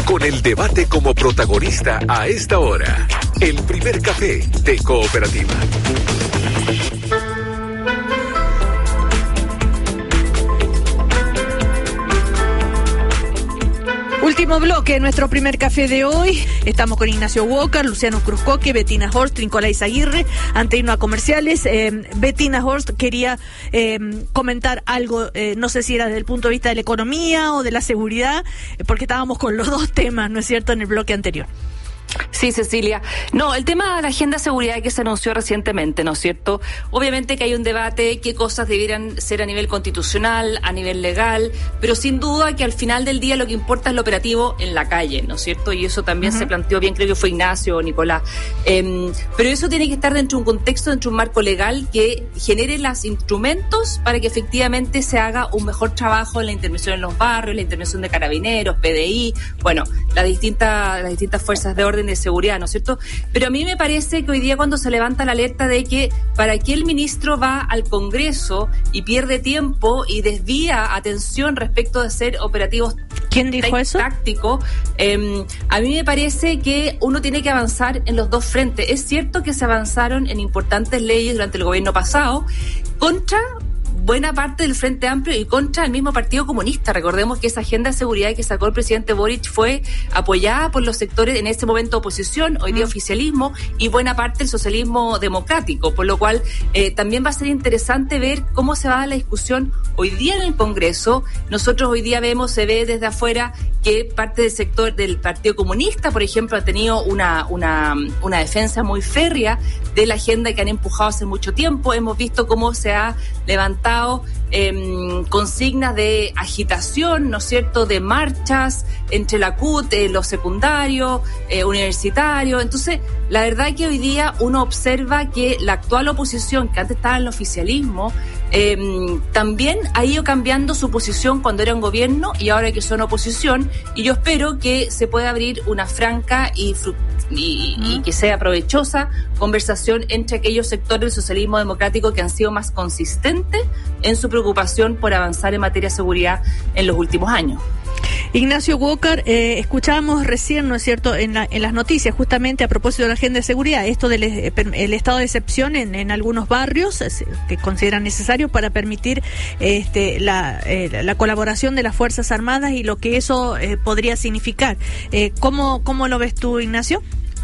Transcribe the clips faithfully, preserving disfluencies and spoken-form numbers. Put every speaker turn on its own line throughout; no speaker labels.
con el debate como protagonista a esta hora. El primer café de Cooperativa.
Último bloque, nuestro primer café de hoy. Estamos con Ignacio Walker, Luciano Cruzcoque, Bettina Horst, Nicolás Aguirre. Antes de irnos a comerciales, eh, Bettina Horst quería eh, comentar algo, eh, no sé si era desde el punto de vista de la economía o de la seguridad, porque estábamos con los dos temas, ¿no es cierto?, en el bloque anterior.
Sí, Cecilia. No, el tema de la agenda de seguridad que se anunció recientemente, ¿no es cierto? Obviamente que hay un debate, qué cosas debieran ser a nivel constitucional, a nivel legal, pero sin duda que al final del día lo que importa es lo operativo en la calle, ¿no es cierto? Y eso también uh-huh. se planteó bien, creo que fue Ignacio o Nicolás. Eh, pero eso tiene que estar dentro de un contexto, dentro de un marco legal que genere los instrumentos para que efectivamente se haga un mejor trabajo en la intervención en los barrios, la intervención de carabineros, P D I, bueno, las distintas, las distintas fuerzas de orden de seguridad, ¿no es cierto? Pero a mí me parece que hoy día cuando se levanta la alerta de que para qué el ministro va al Congreso y pierde tiempo y desvía atención respecto de hacer operativos
¿Quién dijo
t-
eso?
tácticos, eh, a mí me parece que uno tiene que avanzar en los dos frentes. Es cierto que se avanzaron en importantes leyes durante el gobierno pasado contra buena parte del Frente Amplio y contra el mismo Partido Comunista. Recordemos que esa agenda de seguridad que sacó el presidente Boric fue apoyada por los sectores en ese momento oposición, hoy día mm. oficialismo, y buena parte del socialismo democrático, por lo cual eh, también va a ser interesante ver cómo se va a dar la discusión hoy día en el Congreso. Nosotros hoy día vemos, se ve desde afuera que parte del sector del Partido Comunista, por ejemplo, ha tenido una, una, una defensa muy férrea de la agenda que han empujado hace mucho tiempo. Hemos visto cómo se ha levantado Eh, consignas de agitación, ¿no es cierto?, de marchas entre la C U T, eh, los secundarios, eh, universitarios. Entonces, la verdad es que hoy día uno observa que la actual oposición, que antes estaba en el oficialismo, eh, también ha ido cambiando su posición cuando era un gobierno y ahora que son oposición, y yo espero que se pueda abrir una franca y fructífera Y, y que sea provechosa conversación entre aquellos sectores del socialismo democrático que han sido más consistentes en su preocupación por avanzar en materia de seguridad en los últimos años.
Ignacio Walker, eh, escuchábamos recién, ¿no es cierto?, en, la, en las noticias, justamente a propósito de la agenda de seguridad, esto del eh, el estado de excepción en, en algunos barrios eh, que consideran necesario para permitir este, la, eh, la colaboración de las Fuerzas Armadas y lo que eso eh, podría significar. Eh, ¿cómo, ¿Cómo lo ves tú, Ignacio?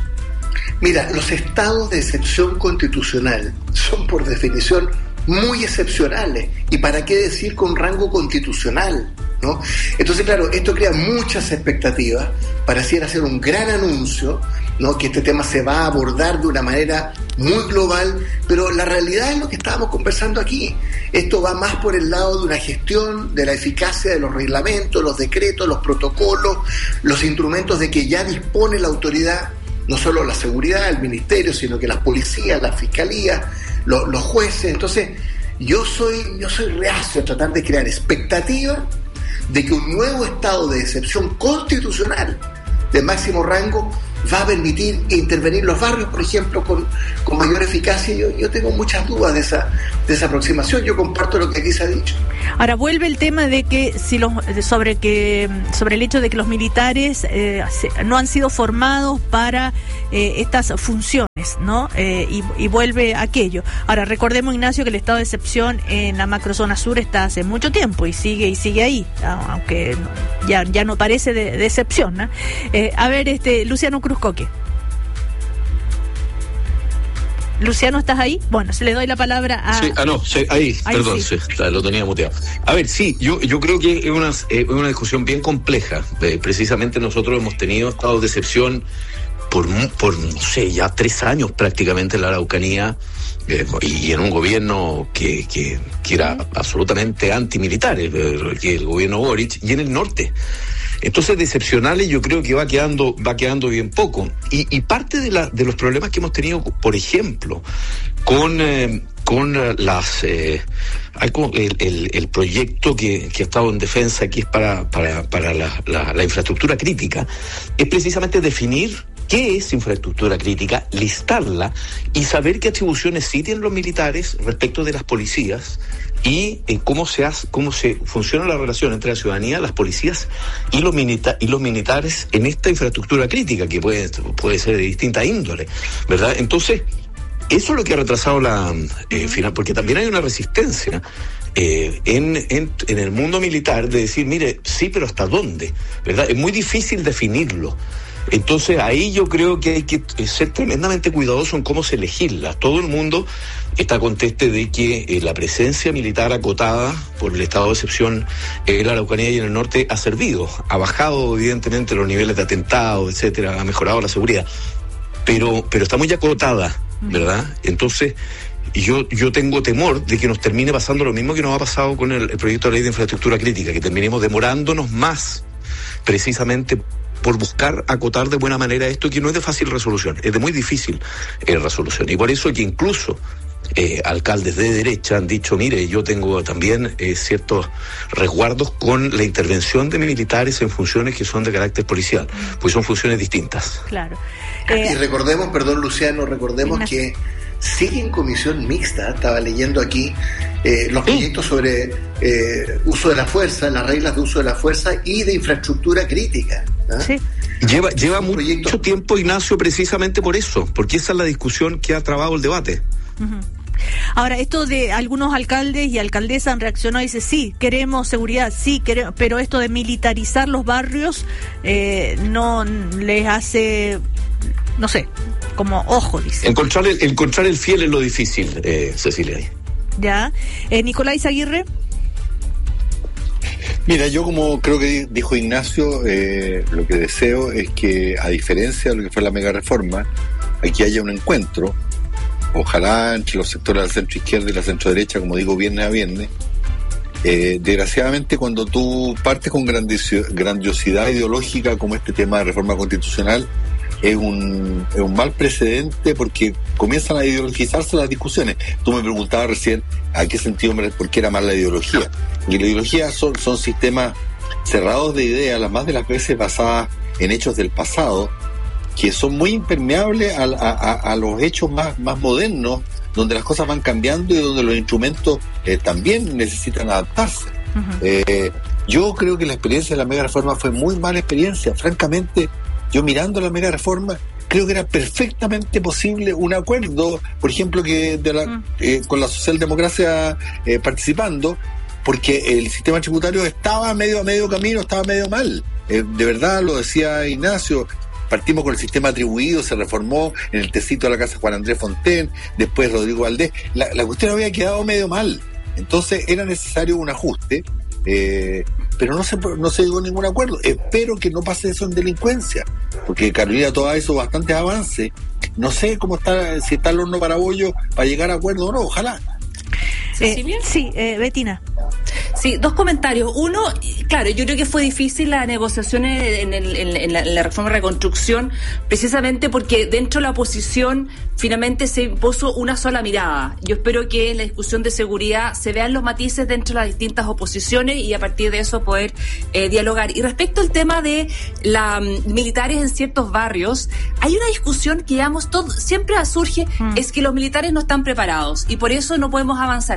Mira, los estados de excepción constitucional son por definición muy excepcionales, y para qué decir con rango constitucional, ¿no? Entonces, claro, esto crea muchas expectativas, pareciera ser un gran anuncio, ¿no?, que este tema se va a abordar de una manera muy global, pero la realidad es lo que estábamos conversando aquí. Esto va más por el lado de una gestión de la eficacia de los reglamentos, los decretos, los protocolos, los instrumentos de que ya dispone la autoridad, no solo la seguridad, el ministerio, sino que las policías, la fiscalía, los, los jueces. Entonces, yo soy, yo soy reacio a tratar de crear expectativas de que un nuevo estado de excepción constitucional de máximo rango va a permitir intervenir los barrios, por ejemplo, con, con mayor eficacia. Yo, yo tengo muchas dudas de esa, de esa aproximación. Yo comparto lo que aquí se ha dicho.
Ahora vuelve el tema de que si los sobre que sobre el hecho de que los militares eh, no han sido formados para eh, estas funciones, ¿no? Eh, y, y vuelve aquello. Ahora recordemos, Ignacio, que el estado de excepción en la macrozona sur está hace mucho tiempo y sigue y sigue ahí, aunque ya ya no parece de, de excepción, ¿no? Eh, a ver, este Luciano Cruzcoque. Luciano, ¿estás ahí? Bueno, se le doy la palabra a...
Sí, ah, no, sí, ahí, ahí, perdón, sí. Sí, lo tenía muteado. A ver, sí, yo yo creo que es una, es una discusión bien compleja. Eh, precisamente nosotros hemos tenido estados de excepción por, por, no sé, ya tres años prácticamente en la Araucanía, eh, y en un gobierno que, que, que era absolutamente antimilitar, eh, que el gobierno Boric, y en el norte. Entonces, de excepcionales yo creo que va quedando va quedando bien poco. Y, y parte de, la, de los problemas que hemos tenido, por ejemplo, con, eh, con las eh, el, el, el proyecto que, que ha estado en defensa, que es para, para, para la, la, la infraestructura crítica, es precisamente definir qué es infraestructura crítica, listarla y saber qué atribuciones sí tienen los militares respecto de las policías y eh, cómo se hace, cómo se funciona la relación entre la ciudadanía, las policías y los milita- y los militares en esta infraestructura crítica que puede, puede ser de distinta índole, ¿verdad? Entonces, eso es lo que ha retrasado la eh, final, porque también hay una resistencia eh, en, en, en el mundo militar de decir, mire, sí, pero ¿hasta dónde? ¿Verdad? Es muy difícil definirlo. Entonces ahí yo creo que hay que ser tremendamente cuidadoso en cómo se legisla. Todo el mundo está conteste de que eh, la presencia militar acotada por el estado de excepción en la Araucanía y en el norte ha servido, ha bajado evidentemente los niveles de atentados, etcétera, ha mejorado la seguridad, pero pero está muy acotada, ¿verdad? Entonces yo yo tengo temor de que nos termine pasando lo mismo que nos ha pasado con el, el proyecto de ley de infraestructura crítica, que terminemos demorándonos más precisamente por buscar acotar de buena manera esto, que no es de fácil resolución, es de muy difícil eh, resolución. Y por eso que incluso eh, alcaldes de derecha han dicho, mire, yo tengo también eh, ciertos resguardos con la intervención de militares en funciones que son de carácter policial, pues son funciones distintas.
Claro.
Eh, y recordemos, perdón Luciano, recordemos Ignacio. que sigue en comisión mixta, estaba leyendo aquí eh, los proyectos sobre eh, uso de la fuerza, las reglas de uso de la fuerza y de infraestructura crítica. ¿eh?
Sí.
Lleva, lleva mucho proyecto. tiempo, Ignacio, precisamente por eso, porque esa es la discusión que ha trabado el debate.
Uh-huh. Ahora, esto de algunos alcaldes y alcaldesas han reaccionado y dicen, sí, queremos seguridad, sí, queremos, pero esto de militarizar los barrios eh, no les hace, no sé, como ojo, dice.
Encontrar el, encontrar el fiel es lo difícil, eh, Cecilia.
Ya. Eh, Nicolás Aguirre.
Mira, yo como creo que dijo Ignacio, eh, lo que deseo es que, a diferencia de lo que fue la mega reforma, aquí haya un encuentro, ojalá entre los sectores del centro izquierda y la centro derecha, como digo, viernes a viernes. Eh, desgraciadamente, cuando tú partes con grandiosidad ideológica como este tema de reforma constitucional, es un, es un mal precedente porque comienzan a ideologizarse las discusiones. Tú me preguntabas recién a qué sentido, por qué era mal la ideología. Y la ideología son, son sistemas cerrados de ideas, las más de las veces basadas en hechos del pasado, que son muy impermeables a, a, a los hechos más, más modernos, donde las cosas van cambiando y donde los instrumentos eh, también necesitan adaptarse. Uh-huh. Eh, yo creo que la experiencia de la mega reforma fue muy mala experiencia. Francamente, yo mirando la mega reforma, creo que era perfectamente posible un acuerdo, por ejemplo, que de la, uh-huh. eh, con la socialdemocracia eh, participando, porque el sistema tributario estaba medio a medio camino, estaba medio mal. Eh, de verdad, lo decía Ignacio, partimos con el sistema atribuido, se reformó en el tecito de la casa Juan Andrés Fontaine, después Rodrigo Valdés. La, la cuestión había quedado medio mal. Entonces era necesario un ajuste, eh, pero no se, no se llegó a ningún acuerdo. Espero que no pase eso en delincuencia, porque Carolina Toá hizo bastantes avances. No sé cómo está, si está el horno para bollo para llegar a acuerdo o no, ojalá.
¿Cecilia? Eh, sí, eh, Betina.
Sí, dos comentarios. Uno, claro, yo creo que fue difícil la negociación en, el, en, en, la, en la reforma de reconstrucción, precisamente porque dentro de la oposición finalmente se impuso una sola mirada. Yo espero que en la discusión de seguridad se vean los matices dentro de las distintas oposiciones y a partir de eso poder eh, dialogar. Y respecto al tema de la um, militares en ciertos barrios, hay una discusión que digamos todo, siempre surge, mm. es que los militares no están preparados y por eso no podemos avanzar.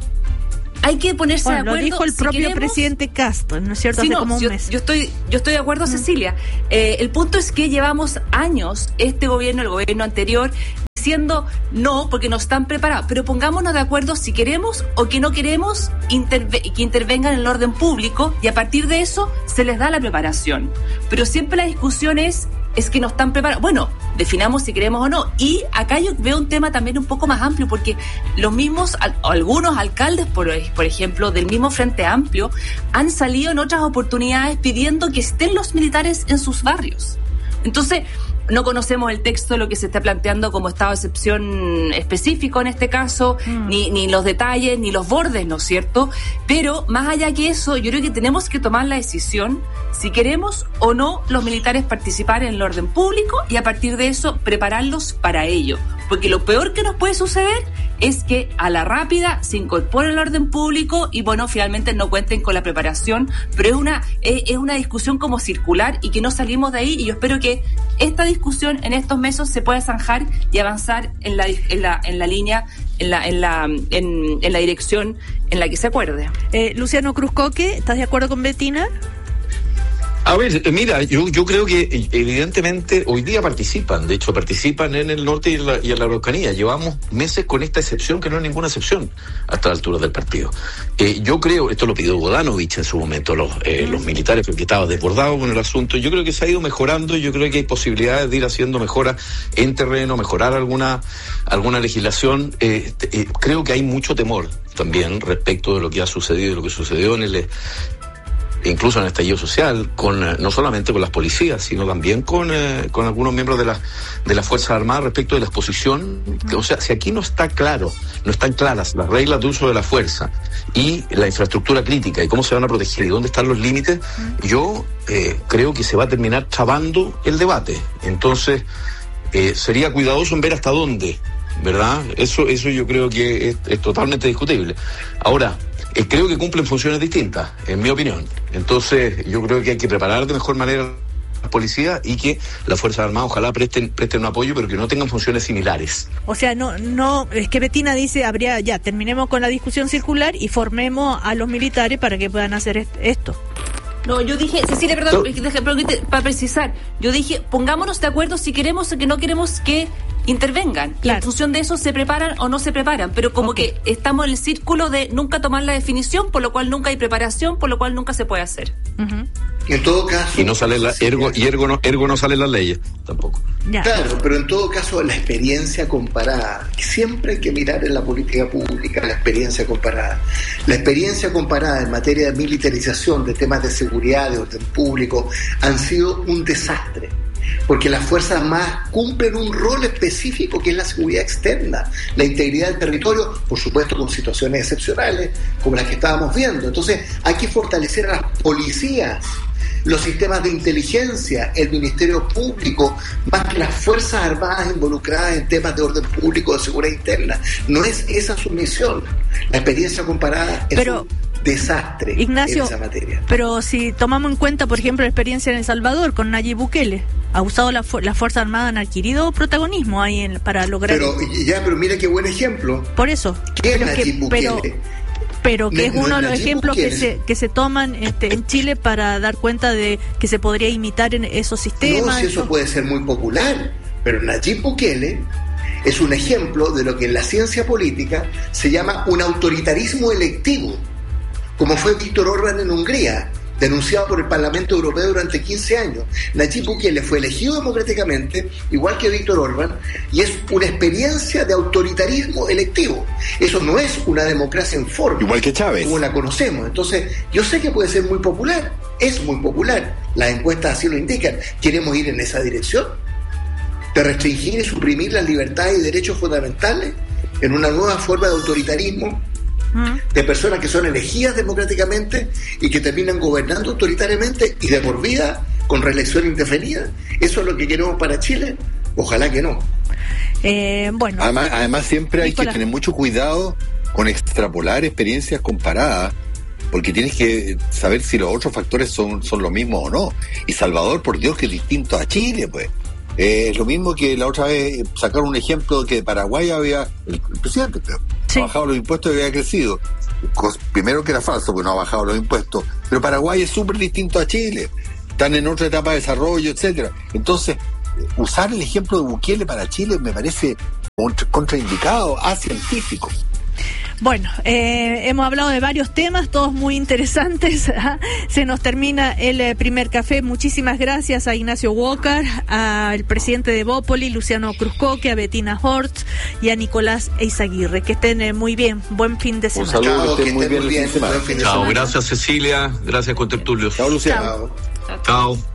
Hay que ponerse
bueno,
de acuerdo.
Lo dijo el
si
propio
queremos...
presidente Castro, ¿no es cierto?
Sí,
Hace
no,
como un
yo,
mes.
Yo estoy, yo estoy de acuerdo, mm. Cecilia. Eh, el punto es que llevamos años, este gobierno, el gobierno anterior, diciendo no, porque no están preparados. Pero pongámonos de acuerdo si queremos o que no queremos interve- que intervengan en el orden público y a partir de eso se les da la preparación. Pero siempre la discusión es es que no están preparados. Bueno, definamos si queremos o no. Y acá yo veo un tema también un poco más amplio, porque los mismos, algunos alcaldes, por, por ejemplo, del mismo Frente Amplio, han salido en otras oportunidades pidiendo que estén los militares en sus barrios. Entonces, no conocemos el texto de lo que se está planteando como estado de excepción específico en este caso, mm. ni, ni los detalles, ni los bordes, ¿no es cierto? Pero más allá que eso, yo creo que tenemos que tomar la decisión si queremos o no los militares participar en el orden público y a partir de eso prepararlos para ello. porque lo peor que nos puede suceder es que a la rápida se incorpore el orden público y bueno, finalmente no cuenten con la preparación, pero es una es, es una discusión como circular y que no salimos de ahí, y yo espero que esta discusión en estos meses se pueda zanjar y avanzar en la en la en la línea en la en la en, en la dirección en la que se acuerde.
Eh, Luciano Cruzcoque, ¿estás de acuerdo con Bettina?
A ver, mira, yo yo creo que evidentemente hoy día participan, de hecho participan en el norte y en la, y en la Araucanía. Llevamos meses con esta excepción, que no es ninguna excepción hasta la altura del partido. Eh, yo creo, esto lo pidió Bodanovich en su momento, los, eh, los militares, porque estaba desbordado con el asunto. Yo creo que se ha ido mejorando, yo creo que hay posibilidades de ir haciendo mejoras en terreno, mejorar alguna, alguna legislación. Eh, eh, creo que hay mucho temor también respecto de lo que ha sucedido y lo que sucedió en el... incluso en el estallido social, con no solamente con las policías, sino también con eh, con algunos miembros de las de las Fuerzas Armadas respecto de la exposición. O sea, si aquí no está claro, no están claras las reglas de uso de la fuerza y la infraestructura crítica y cómo se van a proteger y dónde están los límites, yo eh, creo que se va a terminar trabando el debate. Entonces, eh, sería cuidadoso en ver hasta dónde, ¿verdad? Eso eso yo creo que es, es totalmente discutible. Ahora, Eh, creo que cumplen funciones distintas, en mi opinión. Entonces, yo creo que hay que preparar de mejor manera a las policías y que las Fuerzas Armadas ojalá presten presten un apoyo, pero que no tengan funciones similares.
O sea, no, no, es que Bettina dice, habría, ya, terminemos con la discusión circular y formemos a los militares para que puedan hacer est- esto.
No, yo dije, Cecilia, perdón, no. para precisar, yo dije, pongámonos de acuerdo si queremos o que no queremos que intervengan. Claro. Y en función de eso se preparan o no se preparan, pero como okay. que estamos en el círculo de nunca tomar la definición, por lo cual nunca hay preparación, por lo cual nunca se puede hacer.
Uh-huh.
En todo caso...
Y no sale la, ergo, y ergo no, ergo no salen las leyes, tampoco.
Ya.
Claro, pero en todo caso la experiencia comparada, siempre hay que mirar en la política pública la experiencia comparada. La experiencia comparada en materia de militarización, de temas de seguridad, de orden público, han sido un desastre. Porque las Fuerzas Armadas cumplen un rol específico que es la seguridad externa, la integridad del territorio, por supuesto con situaciones excepcionales como las que estábamos viendo. Entonces hay que fortalecer a las policías, los sistemas de inteligencia, el Ministerio Público, más que las Fuerzas Armadas involucradas en temas de orden público, de seguridad interna. No es esa su misión. La experiencia comparada es
Pero...
un desastre,
Ignacio,
en esa materia.
Pero si tomamos en cuenta, por ejemplo, la experiencia en El Salvador con Nayib Bukele, ha usado la fu- las Fuerzas Armadas, han adquirido protagonismo ahí en, para lograr...
Pero ya, pero mira qué buen ejemplo.
Por eso.
¿Qué es
pero
Nayib
que,
Bukele?
Pero, pero que
no,
es uno
no
de los
Nayib
ejemplos
Bukele.
que se que se toman este, en Chile para dar cuenta de que se podría imitar en esos sistemas.
No, si eso
esos...
puede ser muy popular, pero Nayib Bukele es un ejemplo de lo que en la ciencia política se llama un autoritarismo electivo, como fue Víctor Orbán en Hungría, denunciado por el Parlamento Europeo durante quince años. Nayib Bukele fue elegido democráticamente, igual que Víctor Orbán, y es una experiencia de autoritarismo electivo. Eso no es una democracia en forma.
Igual que Chávez.
Como la conocemos. Entonces, yo sé que puede ser muy popular, es muy popular. Las encuestas así lo indican. ¿Queremos ir en esa dirección? ¿De restringir y suprimir las libertades y derechos fundamentales en una nueva forma de autoritarismo? De personas que son elegidas democráticamente y que terminan gobernando autoritariamente y de por vida con reelección indefinida. ¿Eso es lo que queremos para Chile? Ojalá que no.
Eh, bueno.
Además, además siempre hay
Nicolás.
que tener mucho cuidado con extrapolar experiencias comparadas, porque tienes que saber si los otros factores son, son los mismos o no. Y Salvador, por Dios, que es distinto a Chile, pues. Eh, es lo mismo que la otra vez sacaron un ejemplo que Paraguay había, el, el presidente sí. ha bajado los impuestos y había crecido. Cos, primero que era falso, porque no ha bajado los impuestos, pero Paraguay es súper distinto a Chile, están en otra etapa de desarrollo, etcétera. Entonces, usar el ejemplo de Bukele para Chile me parece contraindicado, acientífico.
Bueno, eh, hemos hablado de varios temas, todos muy interesantes. Se nos termina el eh, primer café. Muchísimas gracias a Ignacio Walker, al presidente de Bópoli, Luciano Cruzcoque, a Bettina Hortz y a Nicolás Eizaguirre. Que estén eh, muy bien. Buen fin de semana.
Un saludo,
Chao,
que estén muy bien,
muy bien.
el fin de semana.
Chao, gracias Cecilia, gracias Contertulios.
Chao, Luciano.
Chao.
Chao.